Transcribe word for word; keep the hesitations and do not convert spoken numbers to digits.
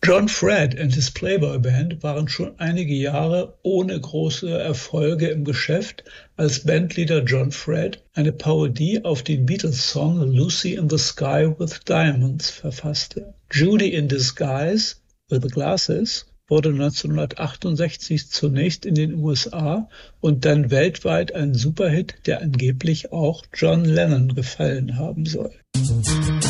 John Fred and his Playboy Band waren schon einige Jahre ohne große Erfolge im Geschäft, als Bandleader John Fred eine Parodie auf den Beatles-Song Lucy in the Sky with Diamonds verfasste. Judy in Disguise with Glasses wurde neunzehnhundertachtundsechzig zunächst in den U S A und dann weltweit ein Superhit, der angeblich auch John Lennon gefallen haben soll.